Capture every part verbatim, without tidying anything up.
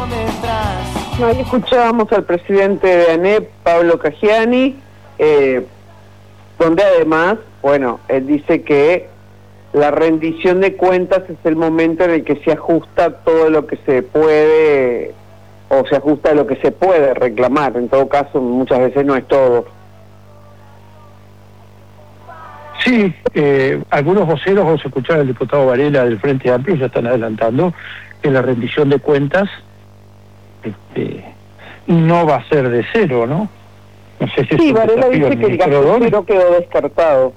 detrás. Ahí escuchábamos al presidente de ANEP, Pablo Caggiani, eh, donde además, bueno, él dice que la rendición de cuentas es el momento en el que se ajusta todo lo que se puede, o se ajusta lo que se puede reclamar. En todo caso, muchas veces no es todo. Sí, eh, algunos voceros, vamos a escuchar al diputado Varela del Frente Amplio, ya están adelantando que la rendición de cuentas este, no va a ser de cero, ¿no? No sé si sí, es Varela dice que el gasto cero quedó descartado.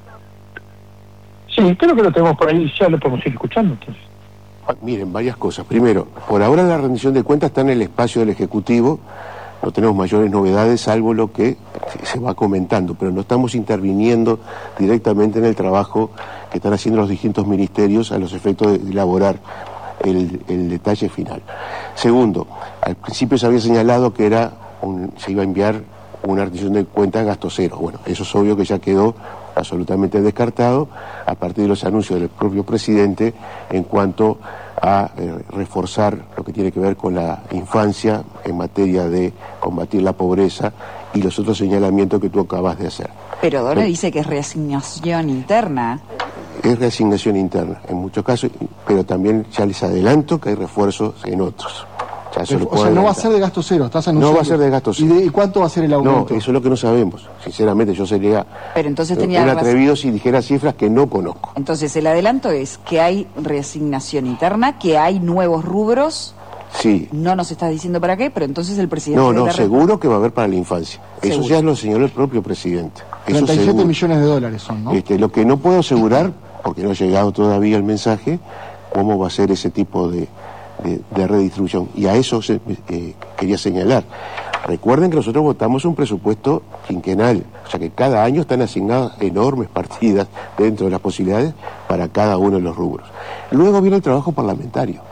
Sí, creo que lo tenemos por ahí, ya lo podemos ir escuchando entonces. Miren, varias cosas. Primero, por ahora la rendición de cuentas está en el espacio del Ejecutivo, no tenemos mayores novedades salvo lo que se va comentando, pero no estamos interviniendo directamente en el trabajo que están haciendo los distintos ministerios a los efectos de elaborar el, el detalle final. Segundo, al principio se había señalado que era un, se iba a enviar una rendición de cuentas gasto cero. Bueno, eso es obvio que ya quedó absolutamente descartado a partir de los anuncios del propio presidente en cuanto a eh, reforzar lo que tiene que ver con la infancia en materia de combatir la pobreza y los otros señalamientos que tú acabas de hacer. Pero Dora dice que es reasignación interna. Es reasignación interna en muchos casos, pero también ya les adelanto que hay refuerzos en otros. O sea, no adelantar. Va a ser de gasto cero, estás anunciando. No va a ser de gasto cero. ¿Y, de, ¿Y cuánto va a ser el aumento? No, eso es lo que no sabemos. Sinceramente, yo sería Pero entonces tenía un atrevido si dijera cifras que no conozco. Entonces, el adelanto es que hay reasignación interna, que hay nuevos rubros. Sí. No nos está diciendo para qué, pero entonces el presidente... No, no, de la seguro que va a haber para la infancia. Seguro. Eso ya lo señaló el propio presidente. Eso treinta y siete millones de dólares son, ¿no? Este, lo que no puedo asegurar, porque no ha llegado todavía el mensaje, cómo va a ser ese tipo de... De, de redistribución, y a eso se, eh, quería señalar. Recuerden que nosotros votamos un presupuesto quinquenal, o sea que cada año están asignadas enormes partidas dentro de las posibilidades para cada uno de los rubros. Luego viene el trabajo parlamentario.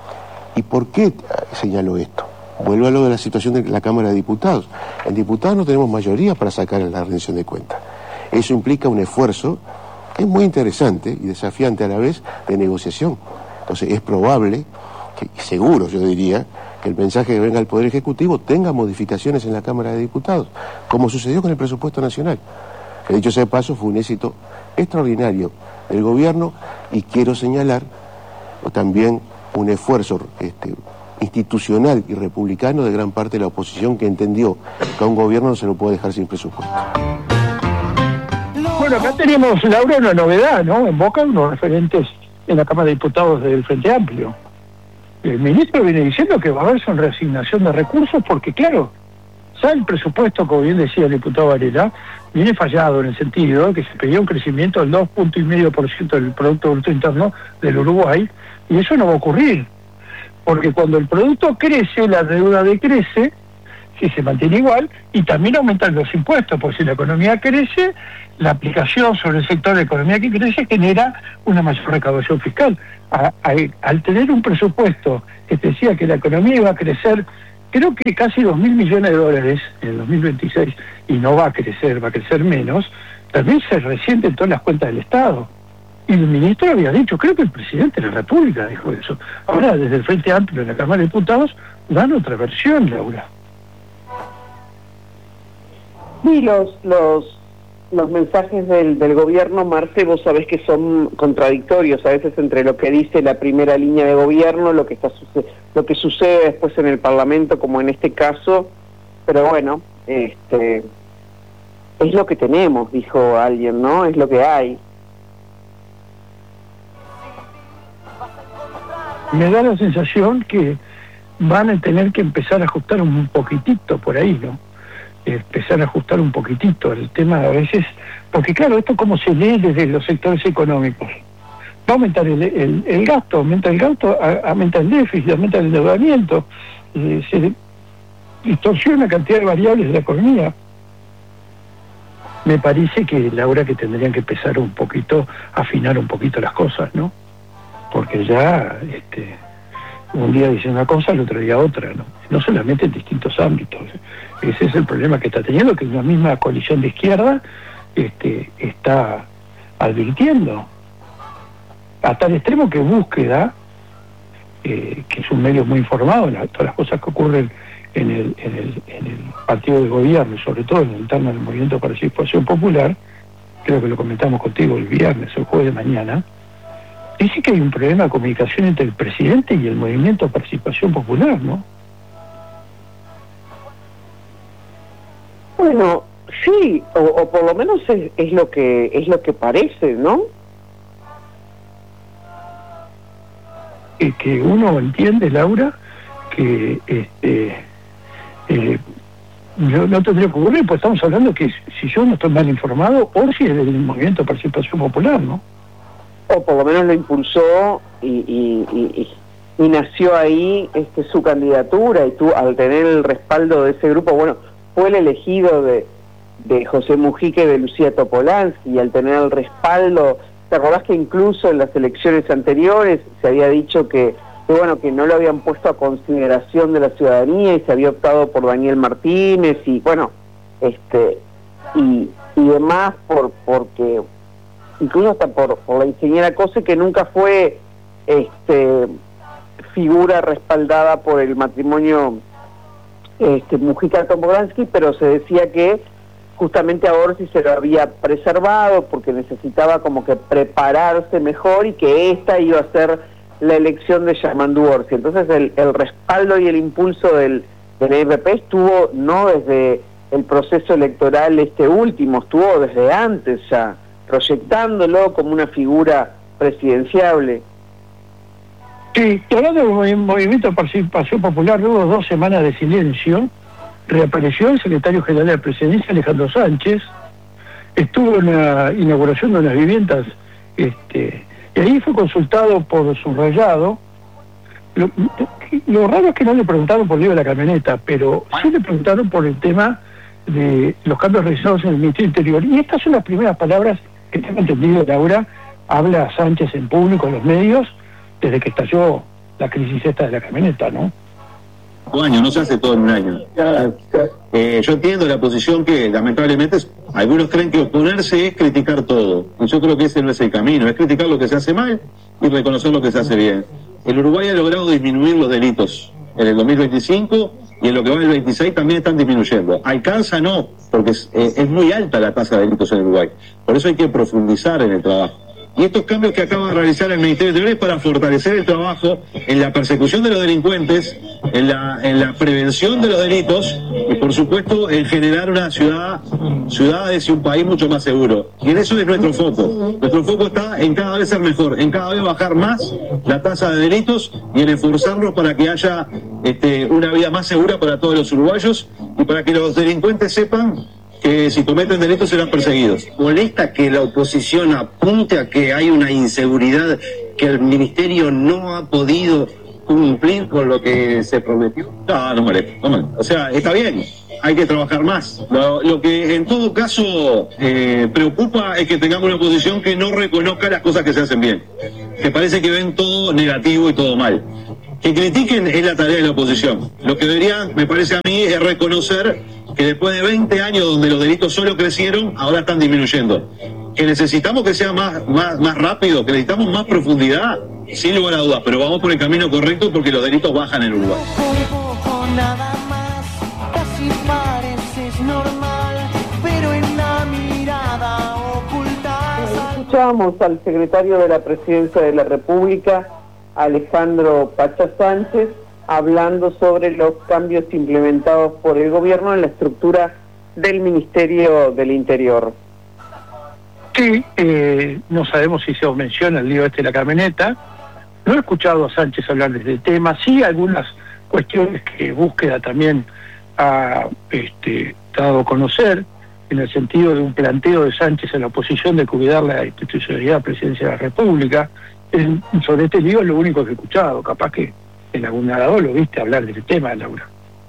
¿Y por qué señalo esto? Vuelvo a lo de la situación de la Cámara de Diputados. En diputados no tenemos mayoría para sacar la rendición de cuentas. Eso implica un esfuerzo que es muy interesante y desafiante a la vez de negociación. Entonces es probable, y seguro yo diría, que el mensaje que venga al Poder Ejecutivo tenga modificaciones en la Cámara de Diputados, como sucedió con el presupuesto nacional. Que dicho sea de paso, fue un éxito extraordinario del gobierno y quiero señalar también un esfuerzo este, institucional y republicano de gran parte de la oposición que entendió que a un gobierno no se lo puede dejar sin presupuesto. Bueno, acá tenemos, Laura, una novedad, ¿no? En Boca unos referentes en la Cámara de Diputados del Frente Amplio. El ministro viene diciendo que va a haber una reasignación de recursos porque, claro, ya el presupuesto, como bien decía el diputado Varela, viene fallado en el sentido de que se pedía un crecimiento del dos punto cinco por ciento del Producto Bruto Interno del Uruguay, y eso no va a ocurrir. Porque cuando el producto crece, la deuda decrece, si se mantiene igual, y también aumentan los impuestos, porque si la economía crece, la aplicación sobre el sector de economía que crece genera una mayor recaudación fiscal. A, a, al tener un presupuesto que decía que la economía iba a crecer, creo que casi dos mil millones de dólares en el dos mil veintiséis, y no va a crecer, va a crecer menos, también se resienten todas las cuentas del Estado. Y el ministro había dicho, creo que el presidente de la República dijo eso. Ahora, desde el Frente Amplio en la Cámara de Diputados, dan otra versión, Laura. Sí, los, los, los mensajes del, del gobierno, Marce, vos sabés que son contradictorios a veces entre lo que dice la primera línea de gobierno, lo que está lo que sucede después en el Parlamento, como en este caso, pero bueno, este es lo que tenemos, dijo alguien, ¿no? Es lo que hay. Me da la sensación que van a tener que empezar a ajustar un poquitito por ahí, ¿no? Empezar a ajustar un poquitito el tema a veces, porque claro, esto como se lee desde los sectores económicos. Va a aumentar el, el, el gasto, aumenta el gasto, a, aumenta el déficit, aumenta el endeudamiento, eh, se distorsiona cantidad de variables de la economía. Me parece que, Laura, que tendrían que empezar un poquito, afinar un poquito las cosas, ¿no? Porque ya este, un día dice una cosa, el otro día otra, ¿no? No solamente en distintos ámbitos. Ese es el problema que está teniendo, que una misma coalición de izquierda este, está advirtiendo, a tal extremo que Búsqueda eh, que es un medio muy informado en la, todas las cosas que ocurren en el, en el, en el partido de gobierno, y sobre todo en el interno del Movimiento de Participación Popular, creo que lo comentamos contigo el viernes o el jueves de mañana, dice que hay un problema de comunicación entre el presidente y el Movimiento de Participación Popular, ¿no? Bueno, sí, o, o por lo menos es, es lo que es lo que parece, ¿no? Y que uno entiende, Laura, que este eh, yo no tendría que ocurrir, pues estamos hablando que si yo no estoy mal informado, Orsi es del Movimiento de Participación Popular, ¿no? O por lo menos lo impulsó y, y, y, y nació ahí este su candidatura, y tú, al tener el respaldo de ese grupo, bueno, fue el elegido de, de José Mujica y de Lucía Topolansky, y al tener el respaldo, ¿te acordás que incluso en las elecciones anteriores se había dicho que, que bueno, que no lo habían puesto a consideración de la ciudadanía y se había optado por Daniel Martínez y bueno, este y, y demás por porque incluso hasta por, por la ingeniera Cose, que nunca fue este figura respaldada por el matrimonio este Mujica Topolansky, pero se decía que justamente a Orsi se lo había preservado porque necesitaba como que prepararse mejor y que esta iba a ser la elección de Yamandu Orsi. Entonces el, el respaldo y el impulso del, del E P P estuvo no desde el proceso electoral este último, estuvo desde antes ya, proyectándolo como una figura presidenciable. Sí, y hablando del Movimiento de Participación Popular, luego de dos semanas de silencio, reapareció el secretario general de la presidencia, Alejandro Sánchez, estuvo en la inauguración de unas viviendas, este, y ahí fue consultado por Subrayado. Lo, lo raro es que no le preguntaron por el lío de la camioneta, pero sí le preguntaron por el tema de los cambios realizados en el Ministerio Interior. Y estas son las primeras palabras que tengo entendido, Laura, habla Sánchez en público, en los medios, desde que estalló la crisis esta de la camioneta, ¿no? Un año, no se hace todo en un año. Eh, yo entiendo la posición que lamentablemente algunos creen que oponerse es criticar todo. Y yo creo que ese no es el camino, es criticar lo que se hace mal y reconocer lo que se hace bien. El Uruguay ha logrado disminuir los delitos en el dos mil veinticinco y en lo que va del veintiséis también están disminuyendo. Alcanza no, porque es, eh, es muy alta la tasa de delitos en Uruguay. Por eso hay que profundizar en el trabajo. Y estos cambios que acaba de realizar el Ministerio de Interior es para fortalecer el trabajo en la persecución de los delincuentes, en la, en la prevención de los delitos y, por supuesto, en generar una ciudad, ciudades y un país mucho más seguro. Y en eso es nuestro foco. Nuestro foco está en cada vez ser mejor, en cada vez bajar más la tasa de delitos y en esforzarnos para que haya este, una vida más segura para todos los uruguayos y para que los delincuentes sepan que si cometen delitos serán perseguidos. ¿Molesta que la oposición apunte a que hay una inseguridad, que el ministerio no ha podido cumplir con lo que se prometió? No, no molesta, no molesta. O sea, está bien, hay que trabajar más. Lo, lo que en todo caso eh, preocupa es que tengamos una oposición que no reconozca las cosas que se hacen bien, que parece que ven todo negativo y todo mal. Que critiquen es la tarea de la oposición. Lo que deberían, me parece a mí, es reconocer que después de veinte años donde los delitos solo crecieron, ahora están disminuyendo. Que necesitamos que sea más, más, más rápido, que necesitamos más profundidad, sin lugar a dudas, pero vamos por el camino correcto porque los delitos bajan en Uruguay. Poco, nada más, casi pareces normal, pero en la mirada oculta. Escuchábamos al secretario de la Presidencia de la República, Alejandro Pacha Sánchez, hablando sobre los cambios implementados por el gobierno en la estructura del Ministerio del Interior. Sí, eh, no sabemos si se menciona el lío este de la camioneta. No he escuchado a Sánchez hablar de este tema. Sí, algunas cuestiones que búsqueda también ha este, dado a conocer, en el sentido de un planteo de Sánchez en la oposición de cuidar la institucionalidad de la Presidencia de la República. El, sobre este lío es lo único que he escuchado. Capaz que en algún lado lo viste hablar de este tema, Laura.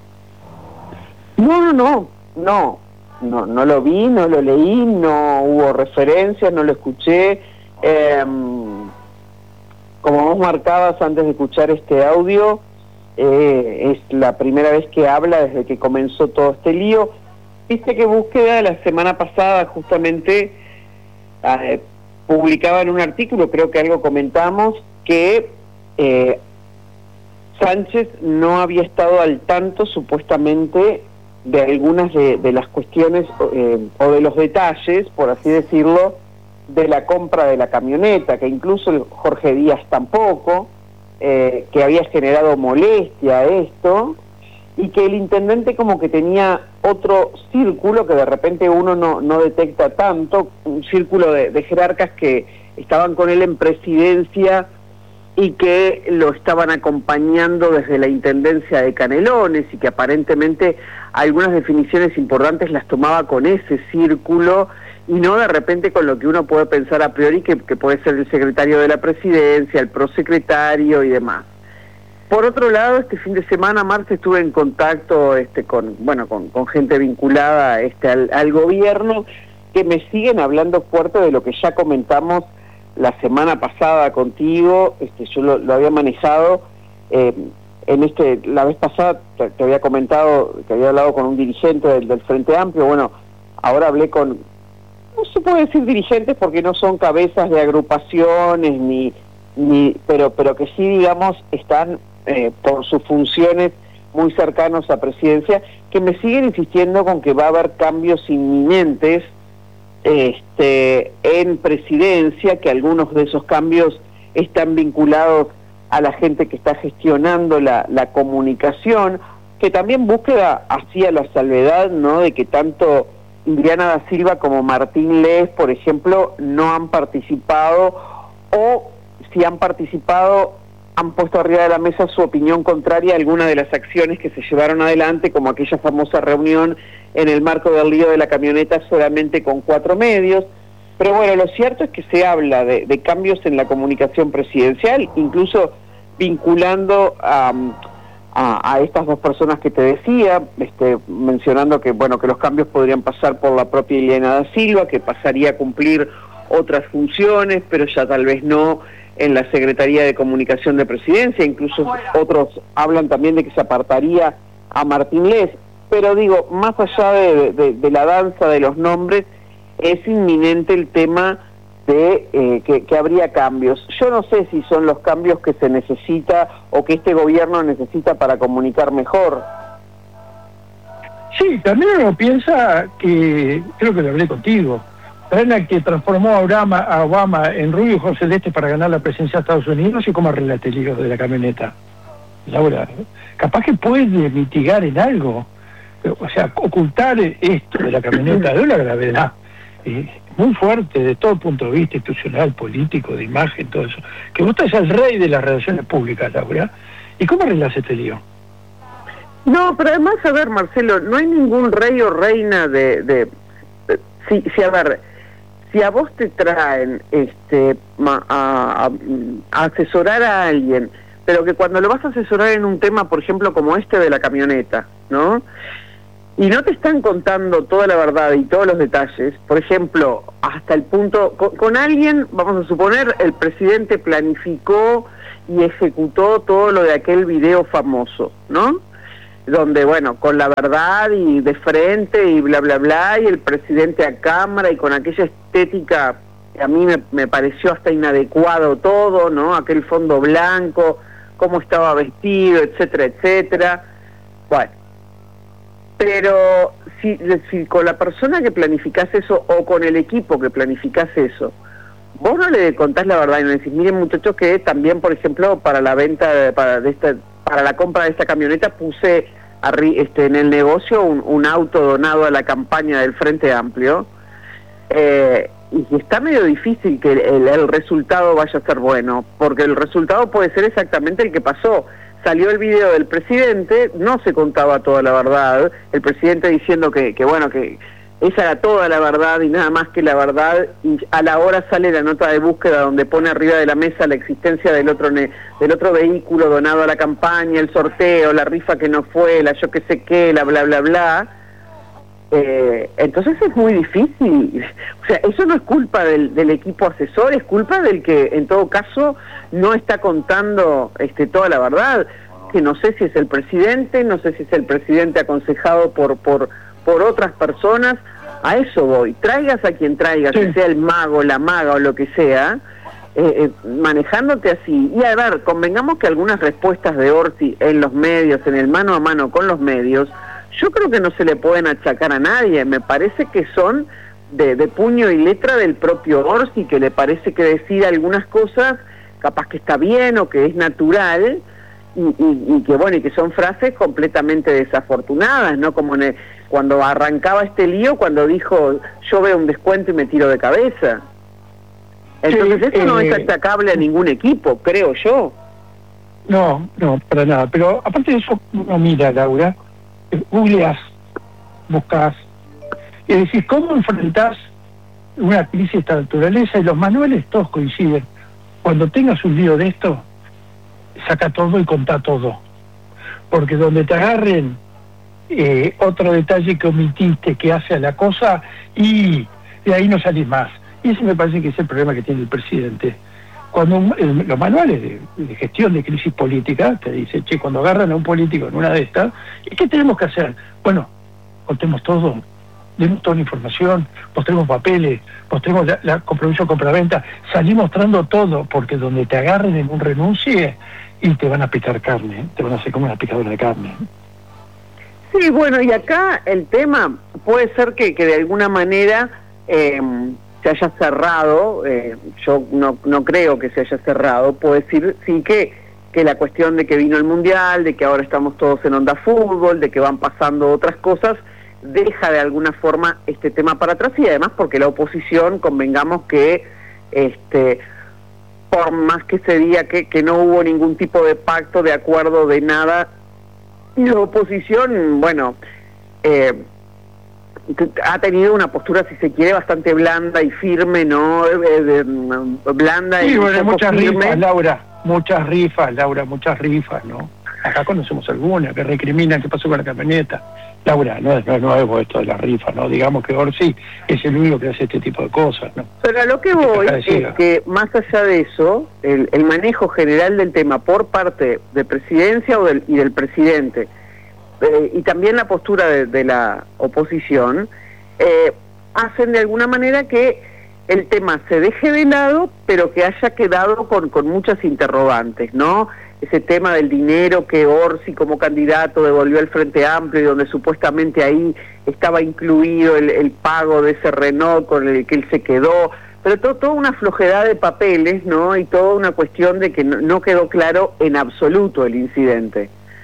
No, no, no, no, no, no lo vi, no lo leí, no hubo referencias, no lo escuché. Eh, como vos marcabas antes de escuchar este audio, eh, es la primera vez que habla desde que comenzó todo este lío. Viste que Búsqueda la semana pasada justamente eh, publicaba en un artículo, creo que algo comentamos, que eh, Sánchez no había estado al tanto, supuestamente, de algunas de, de las cuestiones eh, o de los detalles, por así decirlo, de la compra de la camioneta, que incluso el Jorge Díaz tampoco, eh, que había generado molestia esto, y que el intendente como que tenía otro círculo que de repente uno no, no detecta tanto, un círculo de, de jerarcas que estaban con él en presidencia y que lo estaban acompañando desde la intendencia de Canelones, y que aparentemente algunas definiciones importantes las tomaba con ese círculo y no de repente con lo que uno puede pensar a priori que, que puede ser el secretario de la presidencia, el prosecretario y demás. Por otro lado, este fin de semana, Marta, estuve en contacto este, con, bueno, con, con gente vinculada este, al, al gobierno, que me siguen hablando fuerte de lo que ya comentamos la semana pasada contigo. Este, yo lo, lo había manejado, eh, en este, la vez pasada te, te había comentado que había hablado con un dirigente del, del Frente Amplio. Bueno, ahora hablé con, no se puede decir dirigentes porque no son cabezas de agrupaciones, ni, ni pero, pero que sí, digamos, están eh, por sus funciones muy cercanos a presidencia, que me siguen insistiendo con que va a haber cambios inminentes este, en presidencia, que algunos de esos cambios están vinculados a la gente que está gestionando la, la comunicación, que también búsqueda hacía la salvedad, ¿no?, de que tanto Iliana da Silva como Martín Les, por ejemplo, no han participado, o si han participado han puesto arriba de la mesa su opinión contraria a alguna de las acciones que se llevaron adelante, como aquella famosa reunión en el marco del lío de la camioneta solamente con cuatro medios. Pero bueno, lo cierto es que se habla de, de cambios en la comunicación presidencial, incluso vinculando a, a, a estas dos personas que te decía, este, mencionando que bueno que los cambios podrían pasar por la propia Iliana da Silva, que pasaría a cumplir otras funciones, pero ya tal vez no en la Secretaría de Comunicación de Presidencia. Incluso otros hablan también de que se apartaría a Martín Les. Pero digo, más allá de, de, de la danza de los nombres, es inminente el tema de eh, que, que habría cambios. Yo no sé si son los cambios que se necesita o que este gobierno necesita para comunicar mejor. Sí, también uno piensa que, creo que lo hablé contigo, la que transformó a Obama, a Obama en rubio y ojos celestes para ganar la presidencia de Estados Unidos, no sé cómo arreglaste el lío de la camioneta. Laura, capaz que puede mitigar en algo, o sea, ocultar esto de la camioneta de la gravedad eh, muy fuerte de todo punto de vista institucional, político, de imagen, todo eso. Que vos estás el rey de las relaciones públicas, Laura. ¿Y cómo arreglas este lío? No, pero además, a ver, Marcelo, no hay ningún rey o reina de... de, de si, si, a ver, si a vos te traen este a, a, a asesorar a alguien, pero que cuando lo vas a asesorar en un tema, por ejemplo, como este de la camioneta, ¿no?, y no te están contando toda la verdad y todos los detalles, por ejemplo, hasta el punto, con, con alguien, vamos a suponer, el presidente planificó y ejecutó todo lo de aquel video famoso, ¿no?, donde, bueno, con la verdad y de frente y bla, bla, bla, y el presidente a cámara y con aquella estética que a mí me, me pareció hasta inadecuado todo, ¿no?, aquel fondo blanco, cómo estaba vestido, etcétera, etcétera. Bueno, pero si, si con la persona que planificás eso o con el equipo que planificás eso, vos no le contás la verdad y no le decís, miren muchachos, que también, por ejemplo, para la venta, de, para, de esta, para la compra de esta camioneta puse arri, este, en el negocio un, un auto donado a la campaña del Frente Amplio, eh, y está medio difícil que el, el resultado vaya a ser bueno, porque el resultado puede ser exactamente el que pasó. Salió el video del presidente, no se contaba toda la verdad, el presidente diciendo que, que bueno, que esa era toda la verdad y nada más que la verdad, y a la hora sale la nota de búsqueda donde pone arriba de la mesa la existencia del otro ne del otro vehículo donado a la campaña, el sorteo, la rifa que no fue, la yo que sé qué, la bla bla bla. Eh, entonces es muy difícil. O sea, eso no es culpa del, del equipo asesor, es culpa del que en todo caso no está contando este, toda la verdad, que no sé si es el presidente, no sé si es el presidente aconsejado por por por otras personas. A eso voy, traigas a quien traigas, sí, que sea el mago, la maga o lo que sea, eh, eh, manejándote así. Y a ver, convengamos que algunas respuestas de Orsi en los medios, en el mano a mano con los medios, yo creo que no se le pueden achacar a nadie, me parece que son de, de puño y letra del propio Orsi, que le parece que decide algunas cosas, capaz que está bien o que es natural, y, y, y que bueno, y que son frases completamente desafortunadas, ¿no? Como en el, cuando arrancaba este lío, cuando dijo, yo veo un descuento y me tiro de cabeza. Entonces sí, eso eh, no es atacable a ningún equipo, creo yo. No, no, para nada. Pero aparte de eso, no, mira, Laura, googleás, buscas, es decir, ¿cómo enfrentás una crisis de esta naturaleza? Y los manuales todos coinciden. Cuando tengas un lío de esto, saca todo y contá todo. Porque donde te agarren eh, otro detalle que omitiste que hace a la cosa, y de ahí no salís más. Y ese me parece que es el problema que tiene el presidente. Cuando un, el, los manuales de, de gestión de crisis política te dicen, che, cuando agarran a un político en una de estas, ¿y qué tenemos que hacer? Bueno, contemos todo, demos toda la información, mostremos papeles, mostremos la, la compromiso compraventa, salí mostrando todo, porque donde te agarren en un renuncie y te van a picar carne, te van a hacer como una picadora de carne. Sí, bueno, y acá el tema puede ser que, que de alguna manera eh, se haya cerrado, eh, yo no, no creo que se haya cerrado, puedo decir sí que, que la cuestión de que vino el Mundial, de que ahora estamos todos en Onda Fútbol, de que van pasando otras cosas, deja de alguna forma este tema para atrás, y además porque la oposición, convengamos que este por más que se diga que, que no hubo ningún tipo de pacto, de acuerdo, de nada, la oposición, bueno, eh, ha tenido una postura, si se quiere, bastante blanda y firme, ¿no? Eh, de, blanda sí, y bueno, muchas firme. rifas, Laura, muchas rifas, Laura, muchas rifas, ¿no? Acá conocemos alguna que recriminan qué pasó con la camioneta. Laura, no es, no es nuevo esto de la rifa, ¿no? Digamos que Orsi es el único que hace este tipo de cosas, ¿no? Pero a lo que voy es que, más allá de eso, el, el manejo general del tema por parte de presidencia o del, y del presidente, eh, y también la postura de, de la oposición, eh, hacen de alguna manera que el tema se deje de lado, pero que haya quedado con, con muchas interrogantes, ¿no? Ese tema del dinero que Orsi como candidato devolvió al Frente Amplio y donde supuestamente ahí estaba incluido el, el pago de ese Renault con el que él se quedó, pero todo, toda una flojedad de papeles, ¿no? Y toda una cuestión de que no, no quedó claro en absoluto el incidente.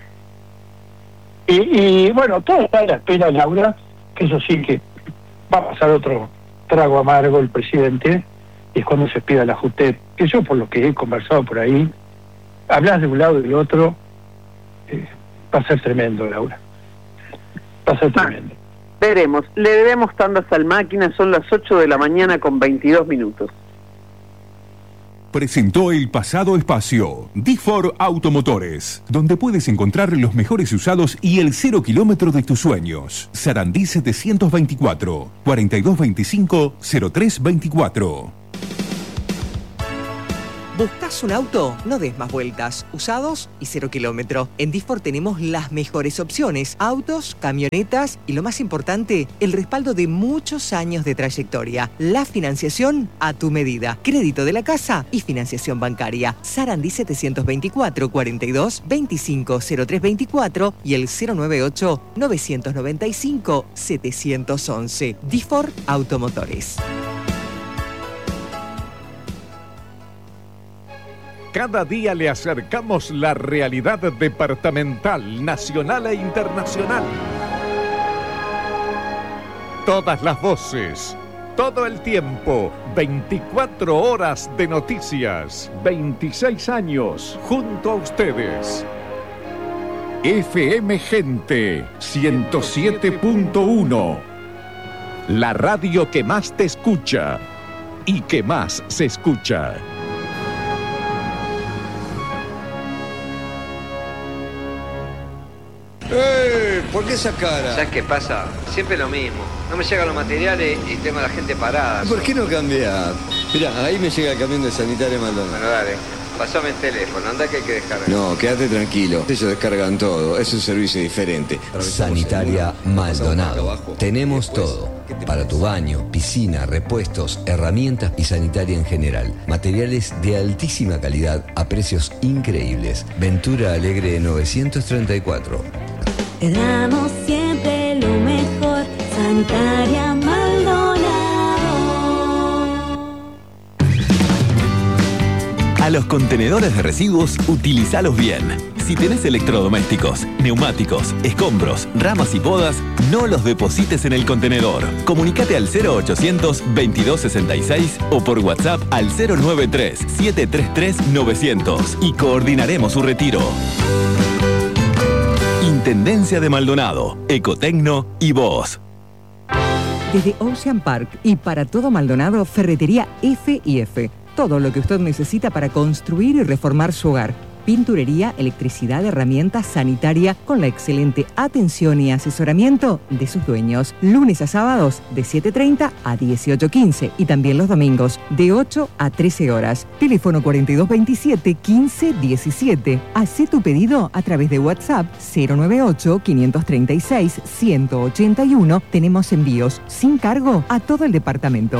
Y, y bueno, todo está a la espera, Laura, que eso sí que va a pasar otro trago amargo el presidente, y es cuando se pida la Jutet, que yo por lo que he conversado por ahí, hablas de un lado y del otro, eh, va a ser tremendo, Laura. Va a ser tremendo. Ah, veremos. Le debemos tandas al máquina, son las ocho de la mañana con veintidós minutos. Presentó el pasado espacio Difor Automotores, donde puedes encontrar los mejores usados y el cero kilómetro de tus sueños. Sarandí setecientos veinticuatro, cuarenta y dos veinticinco, cero tres veinticuatro. ¿Buscas un auto? No des más vueltas. Usados y cero kilómetro. En Difor tenemos las mejores opciones. Autos, camionetas y lo más importante, el respaldo de muchos años de trayectoria. La financiación a tu medida. Crédito de la casa y financiación bancaria. Sarandí setecientos veinticuatro, cuarenta y dos veinticinco, cero tres veinticuatro y el cero noventa y ocho, novecientos noventa y cinco, setecientos once. Difor Automotores. Cada día le acercamos la realidad departamental, nacional e internacional. Todas las voces, todo el tiempo, veinticuatro horas de noticias, veintiséis años junto a ustedes. F M Gente ciento siete punto uno, la radio que más te escucha y que más se escucha. ¡Eh! ¿Por qué esa cara? ¿Sabes qué pasa? Siempre lo mismo. No me llegan los materiales y tengo a la gente parada. ¿Por qué no cambiar? Mirá, ahí me llega el camión de Sanitaria Maldonado. Bueno, dale. Pasame el teléfono, anda que hay que descargar. No, quédate tranquilo. Ellos descargan todo. Es un servicio diferente. Sanitaria Maldonado. Tenemos todo. Para tu baño, piscina, repuestos, herramientas y sanitaria en general. Materiales de altísima calidad a precios increíbles. Ventura Alegre novecientos treinta y cuatro. Te damos siempre lo mejor. Sanitaria Maldonado. A los contenedores de residuos, utilizalos bien. Si tenés electrodomésticos, neumáticos, escombros, ramas y podas, no los deposites en el contenedor. Comunicate al cero ochocientos veintidós sesenta y seis o por WhatsApp al cero noventa y tres setecientos treinta y tres novecientos y coordinaremos su retiro. Intendencia de Maldonado, Ecotecno y vos. Desde Ocean Park y para todo Maldonado, Ferretería F y F. Todo lo que usted necesita para construir y reformar su hogar. Pinturería, electricidad, herramientas, sanitaria, con la excelente atención y asesoramiento de sus dueños. Lunes a sábados de siete treinta a dieciocho quince y también los domingos de ocho a trece horas. Teléfono cuarenta y dos veintisiete quince diecisiete. Hacé tu pedido a través de WhatsApp cero noventa y ocho quinientos treinta y seis ciento ochenta y uno. Tenemos envíos sin cargo a todo el departamento.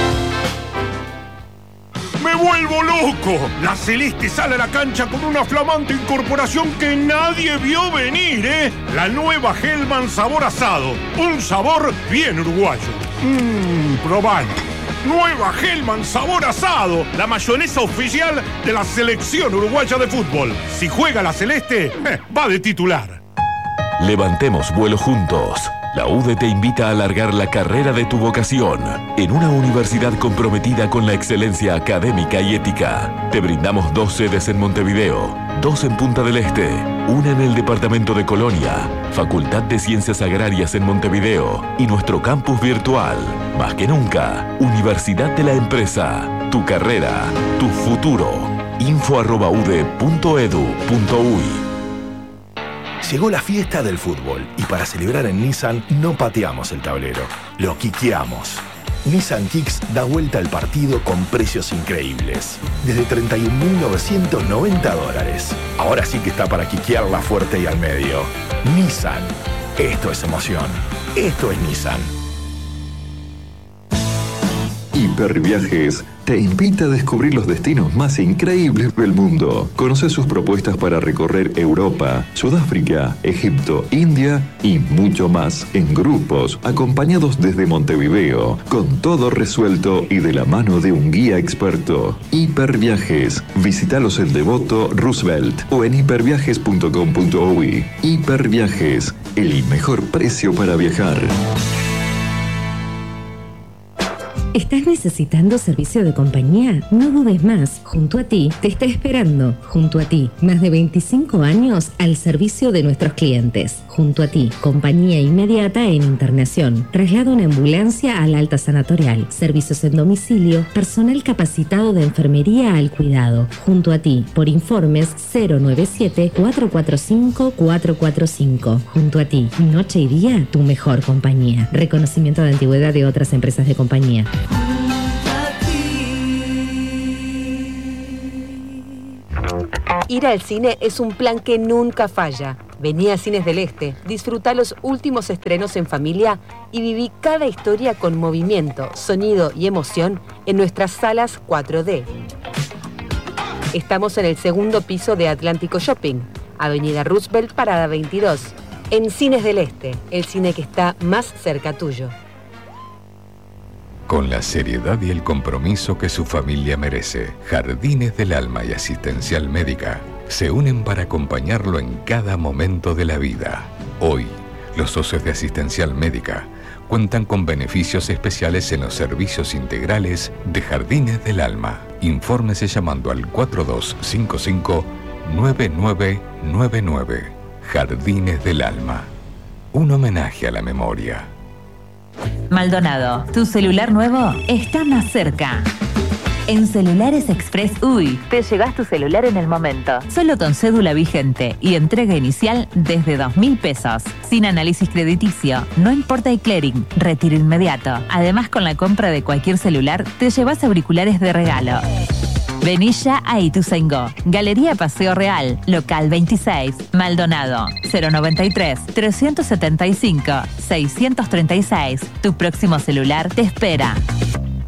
¡Me vuelvo loco! La Celeste sale a la cancha con una flamante incorporación que nadie vio venir, ¿eh? La nueva Hellman sabor asado. Un sabor bien uruguayo. Mmm, probalo. Nueva Hellman sabor asado. La mayonesa oficial de la selección uruguaya de fútbol. Si juega la Celeste, eh, va de titular. Levantemos vuelo juntos. La U D E te invita a alargar la carrera de tu vocación en una universidad comprometida con la excelencia académica y ética. Te brindamos dos sedes en Montevideo, dos en Punta del Este, una en el departamento de Colonia, Facultad de Ciencias Agrarias en Montevideo y nuestro campus virtual. Más que nunca, Universidad de la Empresa. Tu carrera, tu futuro. info arroba u d e punto e d u punto u y. Llegó la fiesta del fútbol y para celebrar en Nissan no pateamos el tablero, lo quiqueamos. Nissan Kicks da vuelta al partido con precios increíbles. Desde treinta y un mil novecientos noventa dólares. Ahora sí que está para quiquearla fuerte y al medio. Nissan. Esto es emoción. Esto es Nissan. Hiperviajes te invita a descubrir los destinos más increíbles del mundo. Conoce sus propuestas para recorrer Europa, Sudáfrica, Egipto, India y mucho más en grupos, acompañados desde Montevideo, con todo resuelto y de la mano de un guía experto. Hiperviajes. Visítalos en Devoto, Roosevelt o en hiperviajes punto com punto u y. Hiperviajes, el mejor precio para viajar. ¿Estás necesitando servicio de compañía? No dudes más. Junto a ti te está esperando. Junto a ti, más de veinticinco años al servicio de nuestros clientes. Junto a ti, compañía inmediata en internación. Traslado en ambulancia al alta sanatorial. Servicios en domicilio. Personal capacitado de enfermería al cuidado. Junto a ti, por informes cero noventa y siete cuatro cuatro cinco cuatro cuatro cinco. Junto a ti, noche y día, tu mejor compañía. Reconocimiento de antigüedad de otras empresas de compañía. Ir al cine es un plan que nunca falla. Vení a Cines del Este, disfruta los últimos estrenos en familia y viví cada historia con movimiento, sonido y emoción en nuestras salas cuatro D. Estamos en el segundo piso de Atlántico Shopping, Avenida Roosevelt, Parada veintidós. En Cines del Este, el cine que está más cerca tuyo. Con la seriedad y el compromiso que su familia merece, Jardines del Alma y Asistencial Médica se unen para acompañarlo en cada momento de la vida. Hoy, los socios de Asistencial Médica cuentan con beneficios especiales en los servicios integrales de Jardines del Alma. Infórmese llamando al cuatro dos cinco cinco nueve nueve nueve nueve. Jardines del Alma. Un homenaje a la memoria. Maldonado, tu celular nuevo está más cerca. En Celulares Express U Y te llevas tu celular en el momento. Solo con cédula vigente y entrega inicial desde dos mil pesos. Sin análisis crediticio, no importa el clearing, retiro inmediato. Además, con la compra de cualquier celular, te llevas auriculares de regalo. Vení ya a Ituzaingó. Galería Paseo Real, local veintiséis, Maldonado, cero noventa y tres, trescientos setenta y cinco, seiscientos treinta y seis. Tu próximo celular te espera.